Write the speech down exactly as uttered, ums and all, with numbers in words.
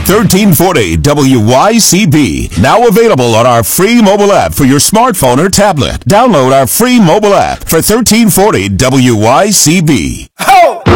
thirteen forty W Y C B. Now available on our free mobile app for your smartphone or tablet. Download our free mobile app for thirteen forty W Y C B. Ho!